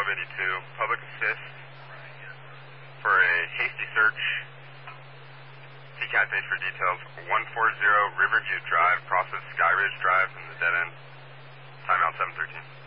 1282, public assist for a hasty search. TCAT page for details, 140 Riverview Drive, process Skyridge Drive in the dead end. Timeout 713.